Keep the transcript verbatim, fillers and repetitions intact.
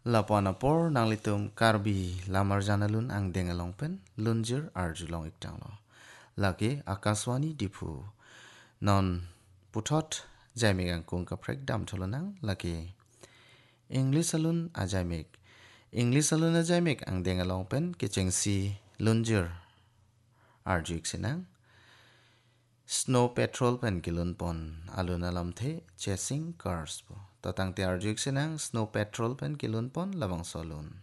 Lapanapor nang litum karbi lamar janalun ang dengalongpen lunjir arjulong iktanglo. Lagi akaswani dipu non putot jaimik ang kung kaprek dam tolonang lagi English alun ajaimik. English alun ajaimik ang dengalongpen kecengsi lunjir arjuk sinang. Snow Patrol pen kilun pon alun alam the chasing cars po. Tatang ti arjuk sinang Snow Patrol pen kilun pon labang solun.